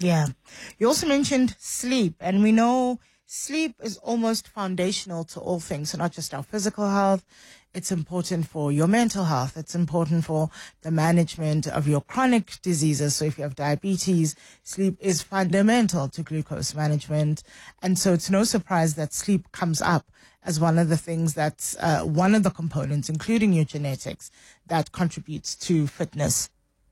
Yeah. You also mentioned sleep, and we know sleep is almost foundational to all things, so not just our physical health. It's important for your mental health. It's important for the management of your chronic diseases. So if you have diabetes, sleep is fundamental to glucose management. And so it's no surprise that sleep comes up as one of the things that's one of the components, including your genetics, that contributes to fitness.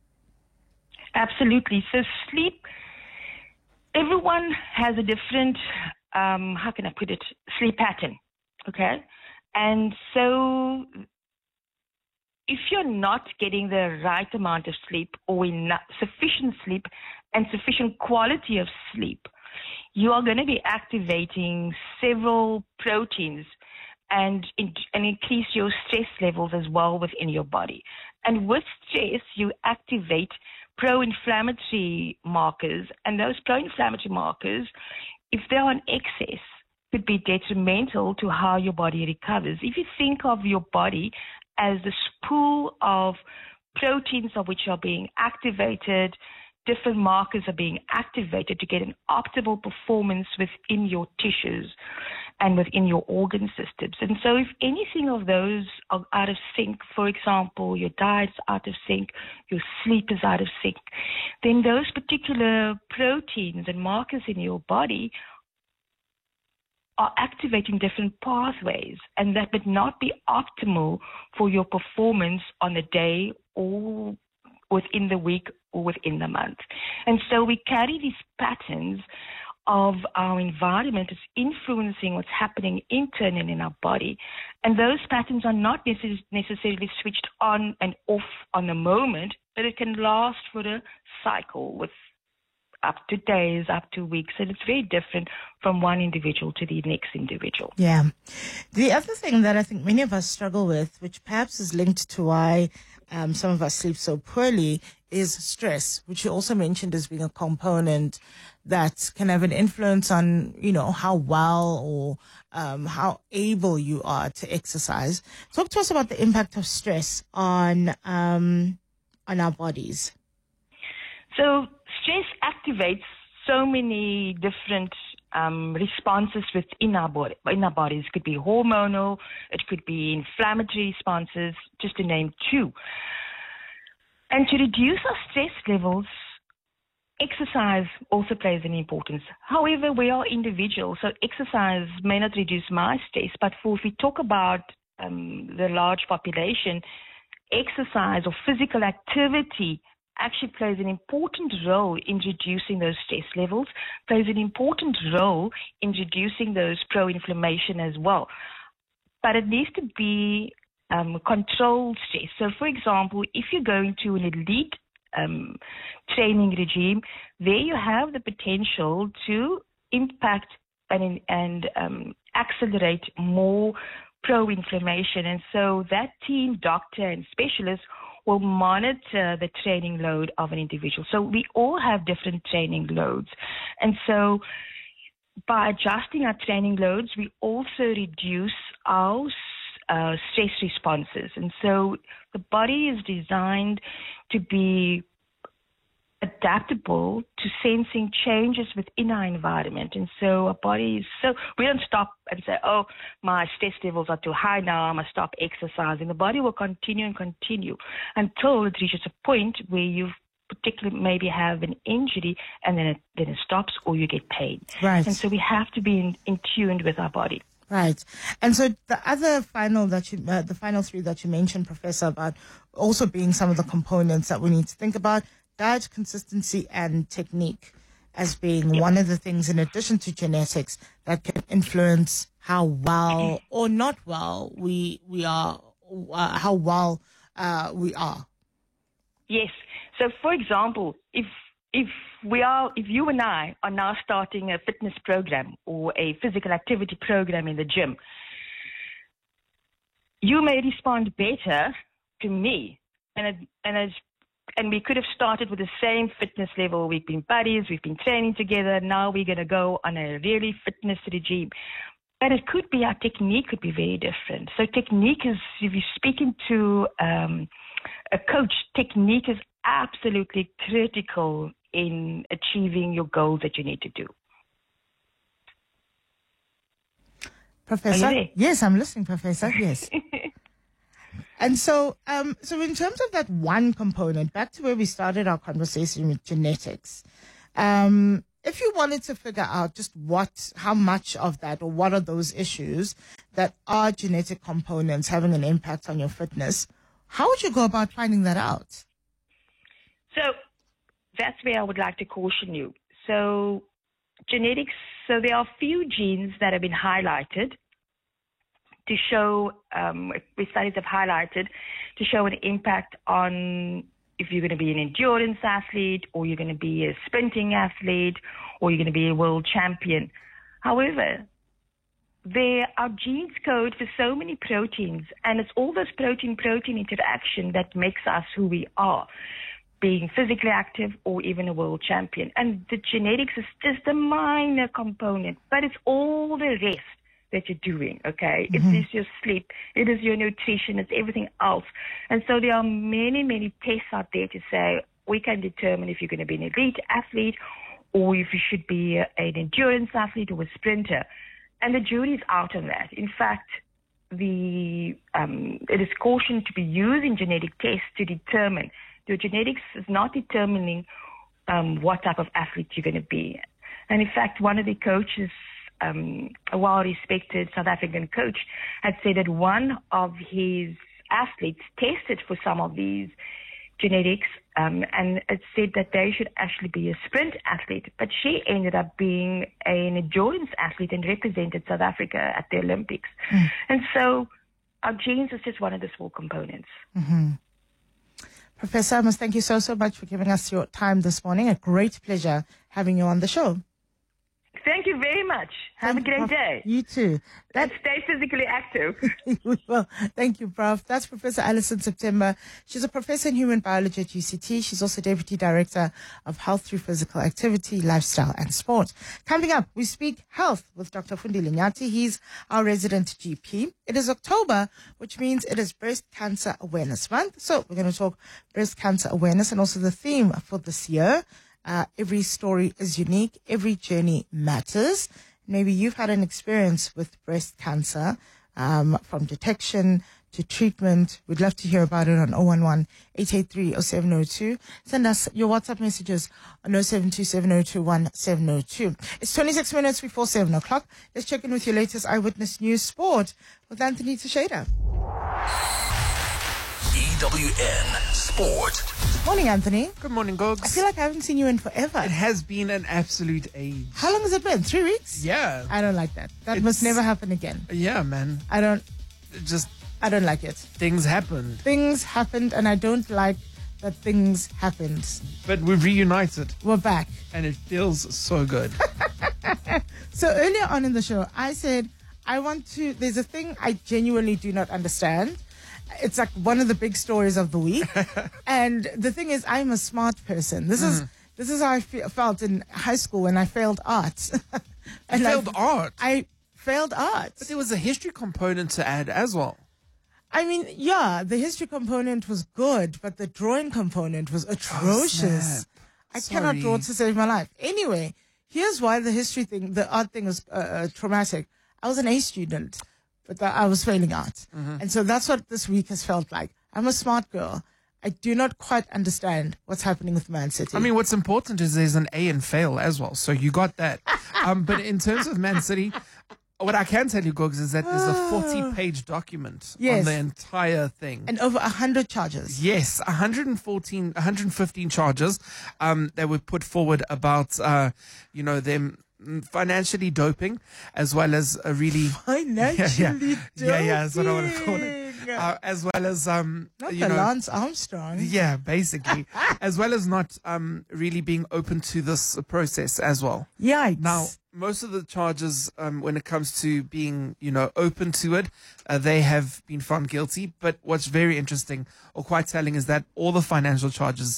Absolutely. So sleep, everyone has a different, how can I put it, sleep pattern, okay? And so if you're not getting the right amount of sleep or enough, sufficient sleep and sufficient quality of sleep, you are going to be activating several proteins and increase your stress levels as well within your body. And with stress, you activate pro-inflammatory markers, and those pro-inflammatory markers, if they're on excess, could be detrimental to how your body recovers. If you think of your body as this pool of proteins of which are being activated, different markers are being activated to get an optimal performance within your tissues and within your organ systems. And so if anything of those are out of sync, for example, your diet's out of sync, your sleep is out of sync, then those particular proteins and markers in your body are activating different pathways, and that would not be optimal for your performance on the day or within the week or within the month. And so we carry these patterns of our environment is influencing what's happening internally in our body. And those patterns are not necessarily switched on and off on the moment, but it can last for a cycle with up to days, up to weeks. And it's very different from one individual to the next individual. Yeah. The other thing that I think many of us struggle with, which perhaps is linked to why some of us sleep so poorly, is stress, which you also mentioned as being a component that can have an influence on, you know, how well or how able you are to exercise. Talk to us about the impact of stress on our bodies. So stress activates so many different responses within our bodies. It could be hormonal, it could be inflammatory responses, just to name two. And to reduce our stress levels, exercise also plays an importance. However, we are individuals, so exercise may not reduce my stress, but if we talk about the large population, exercise or physical activity actually plays an important role in reducing those stress levels, plays an important role in reducing those pro-inflammation as well. But it needs to be controlled stress. So, for example, if you're going to an elite training regime, there you have the potential to impact and accelerate more pro-inflammation. And so that team, doctor and specialist, will monitor the training load of an individual. So we all have different training loads. And so by adjusting our training loads, we also reduce our stress responses. And so the body is designed to be adaptable to sensing changes within our environment. And so our body is we don't stop and say, oh, my stress levels are too high now, I must stop exercising. The body will continue and continue until it reaches a point where you particularly maybe have an injury, and then it stops, or you get pain. Right. And so we have to be in tune with our body. Right. And so the other the final three that you mentioned, Professor, about also being some of the components that we need to think about: diet, consistency, and technique as being one of the things, in addition to genetics, that can influence how well or not well we are, how well we are. Yes. So, for example, if you and I are now starting a fitness program or a physical activity program in the gym, you may respond better to me, and we could have started with the same fitness level. We've been buddies, we've been training together. Now we're going to go on a really fitness regime. But it could be, our technique could be very different. So technique is, if you're speaking to a coach, technique is absolutely critical in achieving your goals that you need to do. Professor? Are you there? Yes, I'm listening, Professor. Yes. And so, so in terms of that one component, back to where we started our conversation with genetics, if you wanted to figure out just how much of that, or what are those issues that are genetic components having an impact on your fitness, how would you go about finding that out? So that's where I would like to caution you. So genetics, so there are a few genes that have been highlighted to show, studies have highlighted to show an impact on if you're going to be an endurance athlete, or you're going to be a sprinting athlete, or you're going to be a world champion. However, there are genes code for so many proteins, and it's all this protein-protein interaction that makes us who we are, being physically active or even a world champion. And the genetics is just a minor component, but it's all the rest that you're doing, okay? Mm-hmm. It is your sleep, it is your nutrition, it's everything else. And so there are many, many tests out there to say we can determine if you're going to be an elite athlete or if you should be an endurance athlete or a sprinter. And the jury is out on that. In fact, it is cautioned to be using genetic tests to determine. Your genetics is not determining what type of athlete you're going to be. And in fact, one of the coaches, a well-respected South African coach, had said that one of his athletes tested for some of these genetics, and it said that they should actually be a sprint athlete, but she ended up being an endurance athlete and represented South Africa at the Olympics. And so our genes is just one of the small components. Mm-hmm. Professor, I must thank you so much for giving us your time this morning. A great pleasure having you on the show. Thank you very much. Have a great day. You too. And stay physically active. Well, thank you, Prof. That's Professor Alison September. She's a professor in human biology at UCT. She's also Deputy Director of Health through Physical Activity, Lifestyle and Sport. Coming up, we speak health with Dr. Fundile Nyati. He's our resident GP. It is October, which means it is Breast Cancer Awareness Month. So we're going to talk breast cancer awareness and also the theme for this year. Every story is unique. Every journey matters. Maybe you've had an experience with breast cancer, from detection to treatment. We'd love to hear about it on 011-883-0702. Send us your WhatsApp messages on 0727021702. It's 26 minutes before 7 o'clock. Let's check in with your latest Eyewitness News Sport with Anthony Teixeira. EWN Sport. Morning, Anthony. Good morning, Gogs. I feel like I haven't seen you in forever. It has been an absolute age. How long has it been? 3 weeks? Yeah. I don't like that. That must never happen again. Yeah, man. I don't like it. Things happened. Things happened, and I don't like that things happened. But we've reunited. We're back. And it feels so good. So earlier on in the show, I said, there's a thing I genuinely do not understand. It's like one of the big stories of the week. And the thing is, I'm a smart person. This is how I felt in high school when I failed art. And failed art? I failed art. But there was a history component to add as well. I mean, yeah, the history component was good, but the drawing component was atrocious. I cannot draw to save my life. Anyway, here's why the art thing was traumatic. I was an A student, but I was failing art. And so that's what this week has felt like. I'm a smart girl. I do not quite understand what's happening with Man City. I mean, what's important is there's an A in fail as well. So you got that. But in terms of Man City, what I can tell you, Gogs, is that there's a 40-page document on the entire thing. And over 100 charges. Yes, 115 charges that were put forward about, them financially doping, as well as a really financially doping. Yeah, that's what I want to call it. As well as not the Lance Armstrong. Yeah, basically, as well as not really being open to this process as well. Yikes! Now, most of the charges, when it comes to being, open to it, they have been found guilty. But what's very interesting or quite telling is that all the financial charges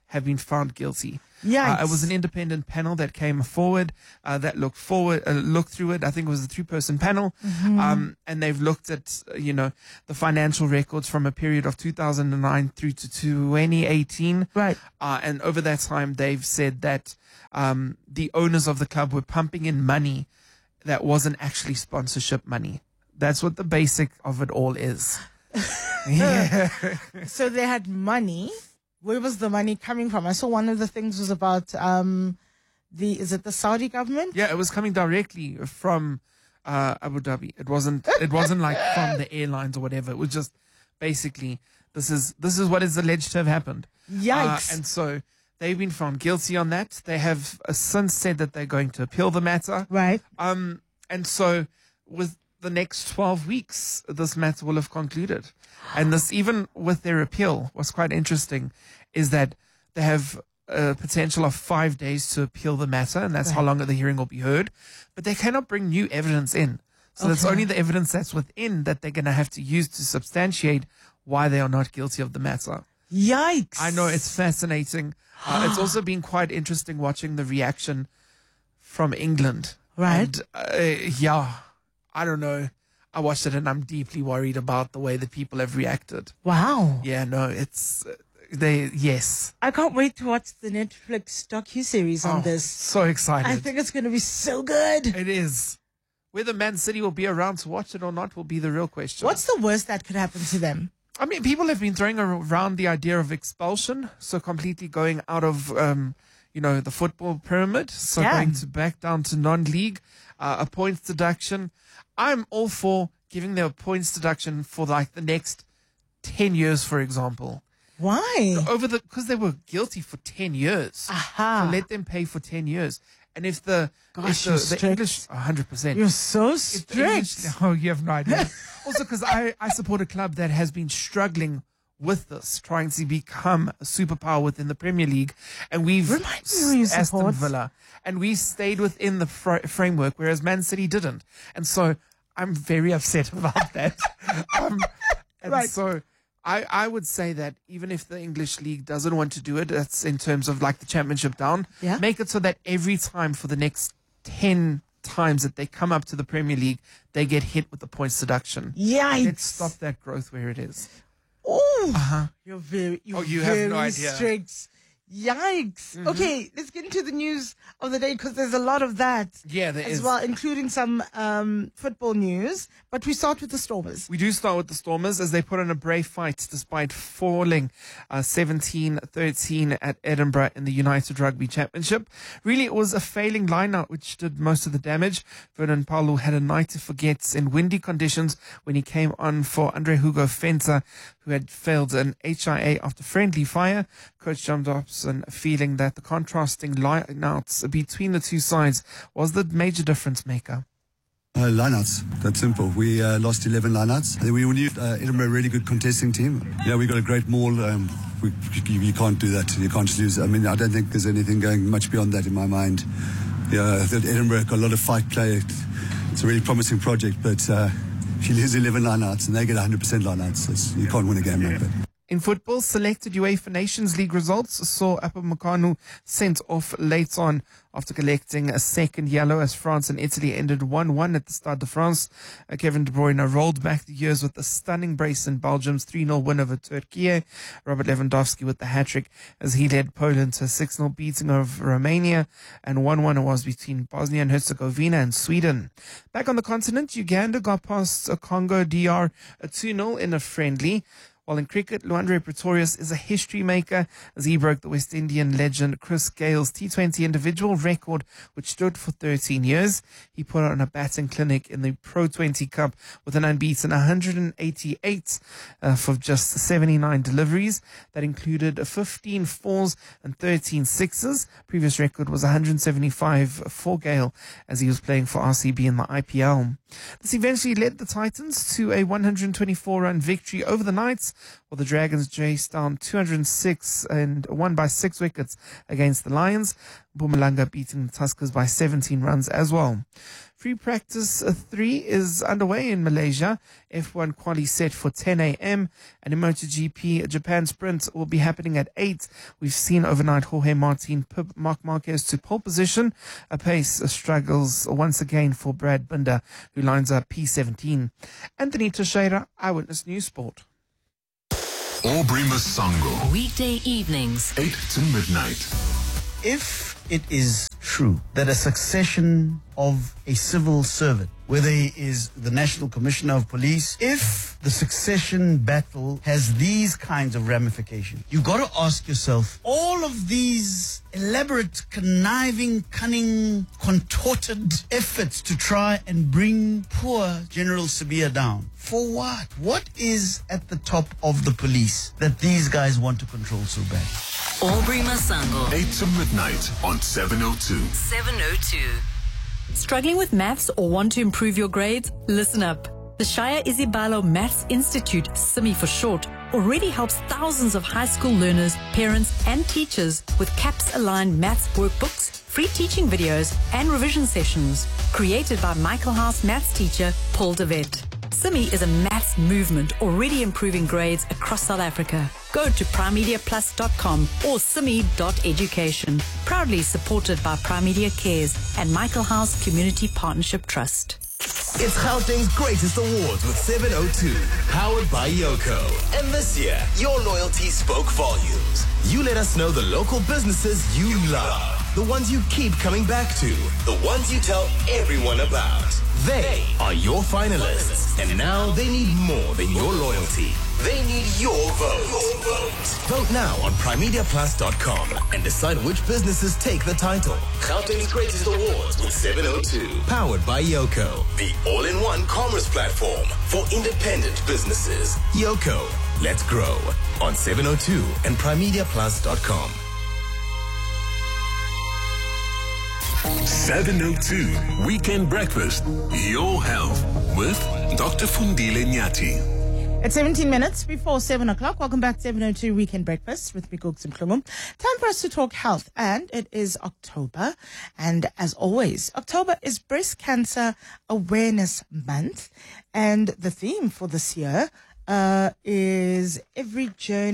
have been found guilty. Yikes. It was an independent panel that came forward, that looked through it. I think it was a 3-person panel. And they've looked at, the financial records from a period of 2009 through to 2018. Right. And over that time, they've said that the owners of the club were pumping in money that wasn't actually sponsorship money. That's what the basic of it all is. Yeah. So they had money. Where was the money coming from? I saw one of the things was about is it the Saudi government? Yeah, it was coming directly from Abu Dhabi. It wasn't like from the airlines or whatever. It was just basically this is what is alleged to have happened. Yikes. And so they've been found guilty on that. They have since said that they're going to appeal the matter. Right. And so with the next 12 weeks, this matter will have concluded. And this, even with their appeal, what's quite interesting is that they have a potential of 5 days to appeal the matter, and that's how long the hearing will be heard. But they cannot bring new evidence in. So it's only the evidence that's within that they're going to have to use to substantiate why they are not guilty of the matter. Yikes. I know, it's fascinating. It's also been quite interesting watching the reaction from England. Right. And, I don't know. I watched it and I'm deeply worried about the way that people have reacted. Wow. Yeah, no, it's yes. I can't wait to watch the Netflix docuseries on this. So excited. I think it's going to be so good. It is. Whether Man City will be around to watch it or not will be the real question. What's the worst that could happen to them? I mean, people have been throwing around the idea of expulsion, so completely going out of, the football pyramid, so going back down to non-league, a points deduction. I'm all for giving them a points deduction for like the next 10 years, for example. Why? Because they were guilty for 10 years. Aha. So let them pay for 10 years. And if the English, 100%. You're so strict. You have no idea. Also, because I support a club that has been struggling with this, trying to become a superpower within the Premier League. And we've, Aston Villa, and we stayed within the framework, whereas Man City didn't. And so I'm very upset about that. So I would say that even if the English League doesn't want to do it, that's in terms of like the championship down, make it so that every time for the next 10 times that they come up to the Premier League, they get hit with the points deduction. Yikes. Let's stop that growth where it is. Oh, you're very have no idea. Strict. Yikes. Mm-hmm. Okay, let's get into the news of the day because there's a lot of that. Yeah, there is. As well, including some football news. But we start with the Stormers. We do start with the Stormers as they put on a brave fight despite falling 17-13 at Edinburgh in the United Rugby Championship. Really, it was a failing line-out which did most of the damage. Vernon Palu had a night to forget in windy conditions when he came on for Andre Hugo Fenta, who had failed an HIA after friendly fire. Coach John Dobson feeling that the contrasting line-outs between the two sides was the major difference maker. Lineouts, that's simple. We lost 11 lineouts. We knew Edinburgh a really good contesting team. Yeah, we got a great maul. You can't do that. You can't just lose. I mean, I don't think there's anything going much beyond that in my mind. Yeah, Edinburgh got a lot of fight play. It's a really promising project, but if you lose 11 lineouts and they get 100% lineouts, you can't win a game like that. In football, selected UEFA Nations League results saw Upamecano sent off late on after collecting a second yellow as France and Italy ended 1-1 at the Stade de France. Kevin De Bruyne rolled back the years with a stunning brace in Belgium's 3-0 win over Turkey. Robert Lewandowski with the hat-trick as he led Poland to a 6-0 beating of Romania, and 1-1 was between Bosnia and Herzegovina and Sweden. Back on the continent, Uganda got past Congo DR 2-0 in a friendly. While in cricket, Luandre Pretorius is a history maker as he broke the West Indian legend Chris Gayle's T20 individual record, which stood for 13 years. He put on a batting clinic in the Pro 20 Cup with an unbeaten 188 for just 79 deliveries. That included 15 fours and 13 sixes. Previous record was 175 for Gayle as he was playing for RCB in the IPL. This eventually led the Titans to a 124-run victory over the Knights, Well, the Dragons chased down 206 and won by 6 wickets against the Lions. Mpumalanga beating the Tuskers by 17 runs as well. Free practice 3 is underway in Malaysia. F1 quali set for 10 a.m. and in MotoGP, Japan Sprint will be happening at 8. We've seen overnight Jorge Martin pip Marc Marquez to pole position. A pace struggles once again for Brad Binder, who lines up P17. Anthony Teixeira, Eyewitness News Sport. Aubrey Masango. Weekday evenings. 8 to midnight. If it is true that a succession of a civil servant, whether he is the National Commissioner of Police, if the succession battle has these kinds of ramifications, you got to ask yourself, all of these elaborate, conniving, cunning, contorted efforts to try and bring poor General Sibiya down, for what? What is at the top of the police that these guys want to control so bad? Aubrey Masango. 8 to midnight on 702. 702. Struggling with maths or want to improve your grades? Listen up. The Shaya Isibalo Maths Institute, SIMI for short, already helps thousands of high school learners, parents and teachers with CAPS-aligned maths workbooks, free teaching videos and revision sessions. Created by Michael House maths teacher Paul de Wet. SIMI is a maths movement already improving grades across South Africa. Go to primemediaplus.com or simi.education. Proudly supported by Prime Media Cares and Michael House Community Partnership Trust. It's Gauteng's greatest awards with 702, powered by Yoko. And this year, your loyalty spoke volumes. You let us know the local businesses you love, the ones you keep coming back to, the ones you tell everyone about. They are your finalists, and now they need more than your loyalty. They need your vote. Vote now on primemediaplus.com and decide which businesses take the title. Gauteng's greatest awards with 702, powered by Yoko, the all-in-one commerce platform for independent businesses. Yoko, let's grow on 702 and primemediaplus.com. 702 Weekend Breakfast. Your health with Dr. Fundile Nyati. It's 17 minutes before 7 o'clock. Welcome back to 702 Weekend Breakfast with Miguel Mhlungu. Time for us to talk health, and it is October. And as always, October is Breast Cancer Awareness Month. And the theme for this year is every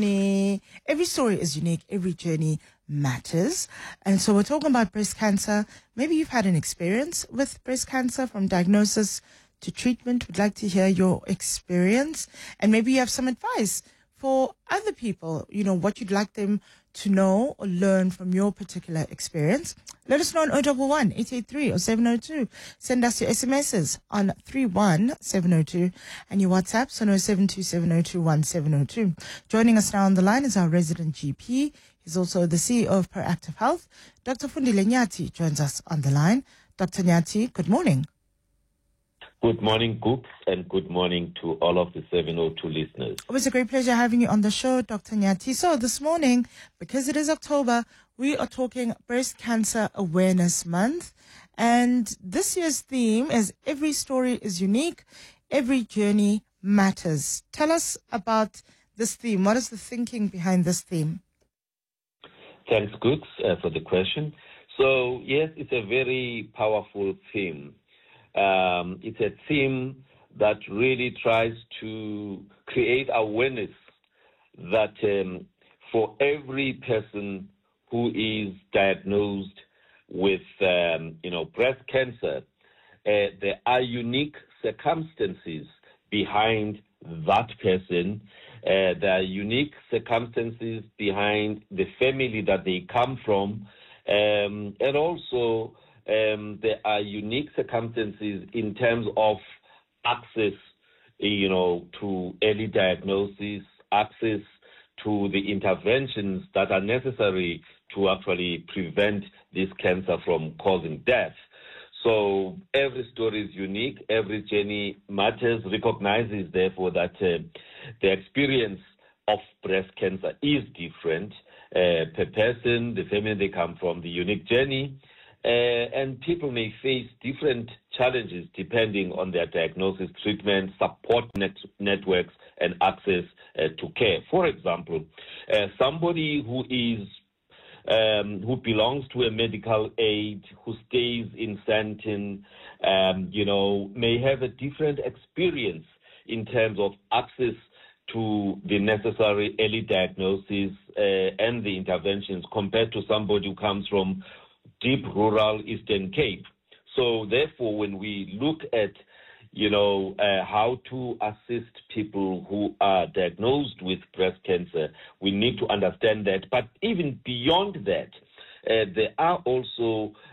story is unique, every journey matters. And so we're talking about breast cancer. Maybe you've had an experience with breast cancer, from diagnosis to treatment. We'd like to hear your experience, and maybe you have some advice for other people, what you'd like them to know or learn from your particular experience. Let us know on 011 883 or 702. Send us your SMSs on 31702 and your WhatsApps on 0727021702. Joining us now on the line is our resident GP. He's also the CEO of Proactive Health. Dr. Fundile Nyati joins us on the line. Dr. Nyati, good morning. Good morning, Gooks, and good morning to all of the 702 listeners. It was a great pleasure having you on the show, Dr. Nyati. So this morning, because it is October, we are talking Breast Cancer Awareness Month. And this year's theme is every story is unique, every journey matters. Tell us about this theme. What is the thinking behind this theme? Thanks, Gooks, for the question. So, yes, it's a very powerful theme. It's a theme that really tries to create awareness that for every person who is diagnosed with, breast cancer, there are unique circumstances behind that person. There are unique circumstances behind the family that they come from, and also there are unique circumstances in terms of access, to early diagnosis, access to the interventions that are necessary to actually prevent this cancer from causing death. So every story is unique, every journey matters, recognizes therefore that the experience of breast cancer is different per person, the family they come from, the unique journey, and people may face different challenges depending on their diagnosis, treatment, support networks, and access to care. For example, somebody who belongs to a medical aid, who stays in Sandton, may have a different experience in terms of access to the necessary early diagnosis and the interventions compared to somebody who comes from deep rural Eastern Cape. So therefore, when we look at, how to assist people who are diagnosed with breast cancer, we need to understand that. But even beyond that, there are also